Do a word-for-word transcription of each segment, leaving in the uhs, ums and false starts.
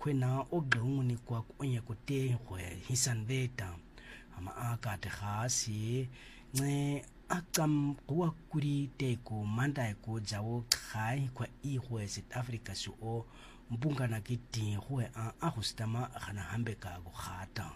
kwena ogqunguni kwa onye kutehwe hisan beta ama akate khasi nce akam kuwa kuri teko manda ko jawo khai kwa ihwe South Africa su o mpunga na kiti hwe a ahustama khana hambe ka go khata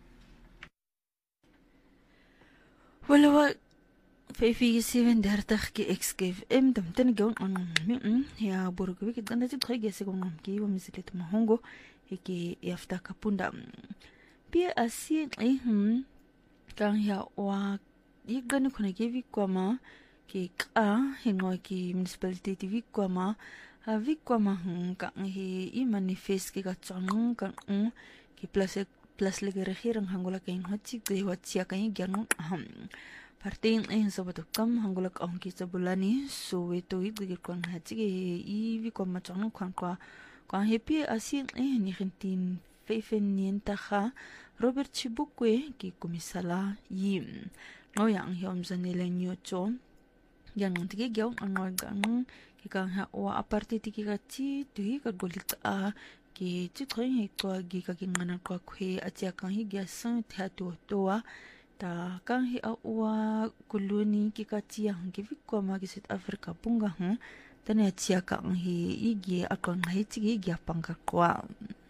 wala vijf zevenendertig ki X K F M dam ten gaun on mm ya burugwi ki danda tit khige se gon ki wa misilet mahongo ki yafta kapunda pia asi eh hm kan ya wa yigani khona ki vikwama ki ka hingo ki municipality ti vikwama a vikwama ka hi i manifest ki ka tsang kan ki plus plus le regering hangola kain hatsi te watsia kain gyang ham Parting en sobatukam hangulak ang kita bulani so weto igigir kwan hatsi i vi kwa machang kwan kwa kwa happy asin eh ni hintin fefen nienta Robert Chibukwe ki komisala yim ngoyang hiom zanile nyocho yang tigi gyong ang gang ki kang ha wa aparte tigi ka chi tui ka golit a ki chitrin he kwa gi ka gingana kwa kwe atia kang hi gya san theatu toa ta kang hi awa kuluni ki ka tia ki vikwa ma ki South Africa punga hu tane tia kang hi igi akon hi tigi gi apanga kwa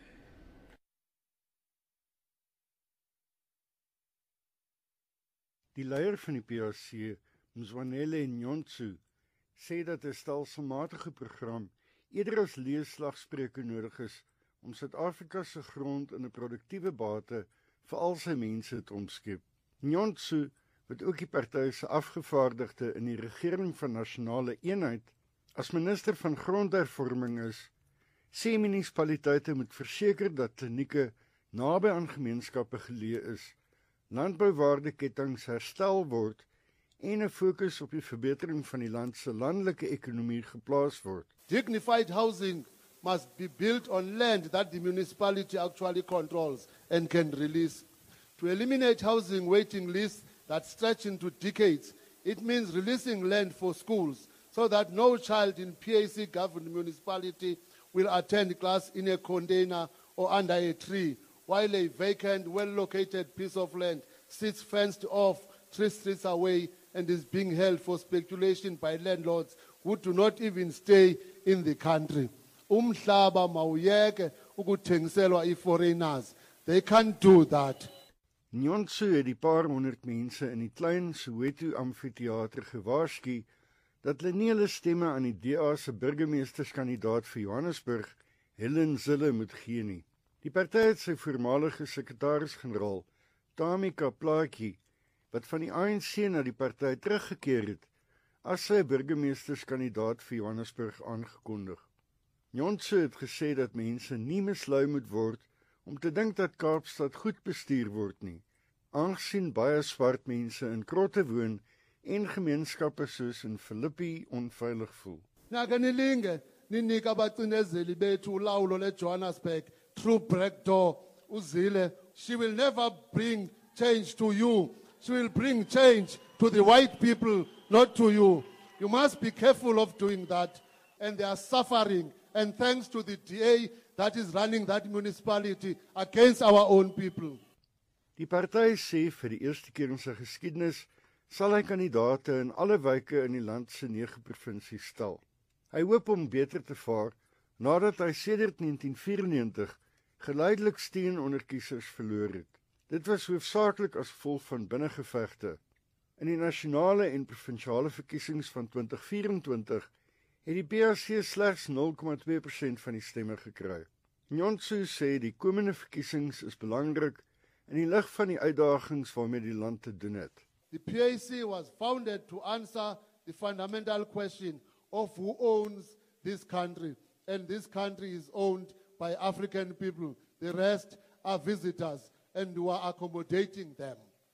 Die leier van die P A C, Mzwanele Nyontsu, sê dat 'n stelselmatige program eerder as leesslagspreuke nodig is om Suid-Afrika se grond in 'n produktiewe bate vir al sy mense te omskep. Nyontsu, wat ook die party se afgevaardigde in die regering van nasionale eenheid as minister van grondhervorming is, sê munisipaliteite moet verseker dat klinieke naby aan gemeenskappe geleë is, landbouwaardeketTINGS herstel word en 'n fokus op die verbetering van die land se landelike ekonomie geplaas word. Dignified housing must be built on land that the municipality actually controls and can release. To eliminate housing waiting lists that stretch into decades, it means releasing land for schools so that no child in P A C-governed municipality will attend class in a container or under a tree, while a vacant, well-located piece of land sits fenced off three streets away and is being held for speculation by landlords who do not even stay in the country. Umhlaba mawuyeke ukuthengiselwa i-foreigners. They can't do that. Nyontsu het die paar honderd mense in die klein Soweto amfitheater gewaarsku dat hulle nie hulle stemme aan die D A se burgemeesterskandidaat vir Johannesburg, Helen Zille, moet gee nie. Die party het sy voormalige sekretaris-generaal, Tami Kaplaki, wat van die A N C na die party teruggekeer het, as sy burgemeesterskandidaat vir Johannesburg aangekondig. Nyontsu het gesê dat mense nie mislei moet word om te dink dat Kaapstad goed bestuur word nie, aangesien baie swart mense in krotte woon en gemeenskappe soos in Philippi onveilig voel. Nakanilinge ninika abacinezeli bethu ulawulo leJohannesburg through backdoor uZille. She will never bring change to you. She will bring change to the white people, not to you. You must be careful of doing that. And they are suffering. And thanks to the D A that is running that municipality against our own people. Die party sê vir die eerste keer in sy geskiedenis sal hy kandidaate in alle wyke in die land se nege provinsies stel. Hy hoop om beter te vaar nadat hy sedert negentien vyerennegentig geleidelik steun onder kiesers verloor het. Dit was hoofsaaklik as gevolg van binnengevegte. In die nasionale en provinsiale verkiesings van twintig vyerentwintig het die P A C slegs nul komma twee persent van die stemme gekry. Nyontsu sê die komende verkiesings is belangrik in die lig van die uitdagings waarmee die land te doen het. The P A C was founded to answer the fundamental question of who owns this country. And this country is owned by African people. The rest are visitors, and we are accommodating them.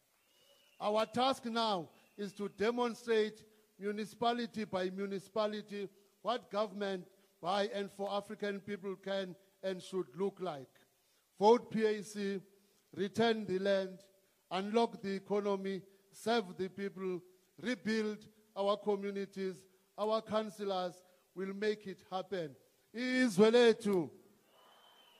Our task now is to demonstrate municipality by municipality what government by and for African people can and should look like. Vote P A C, return the land, unlock the economy, serve the people, rebuild our communities. Our councillors will make it happen. Izwe lethu